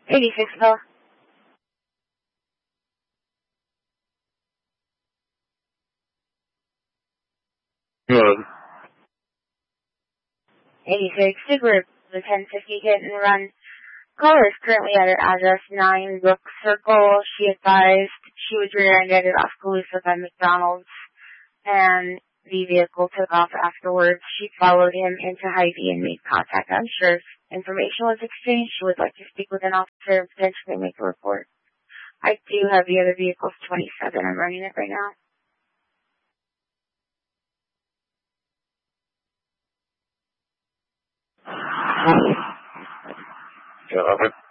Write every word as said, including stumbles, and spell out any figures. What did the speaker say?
eighty-six, Bill. Hello. eighty-six, Super, the ten fifty hit and run. Caller is currently at her address, nine Brook Circle. She advised she was rear-ended off Calusa by McDonald's, and the vehicle took off afterwards. She followed him into Hy-Vee and made contact. I'm sure if information was exchanged, she would like to speak with an officer and potentially make a report. I do have the other vehicles, twenty-seven. I'm running it right now. Yeah, okay.